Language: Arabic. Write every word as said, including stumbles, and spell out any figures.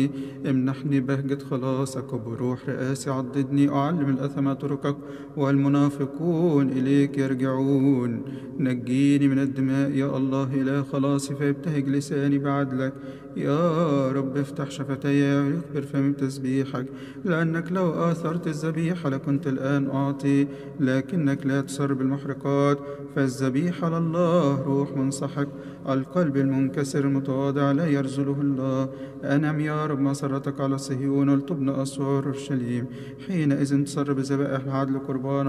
امنحني بهجة خلاصك، وبروح رئاسي عضدني أعلم الأثم طرقك، والمنافقون إليك يرجعون. نجيني من الدماء يا الله إله خلاصي، فيبتهج لساني بعدلك. يا رب افتح شفتي ويخبر فمي بتسبيحك، لأنك لو آثرت الذبيحة لكنت الآن أعطي، لكنك لا تسر بالمحرقات. فالذبيحة لله روح منسحق، القلب المنكسر المتواضع لا يرزله الله. أنعم يا رب مسرتك على صهيون، ولتبنى أسوار أورشليم. حينئذ تسر بذبائح العدل قربانا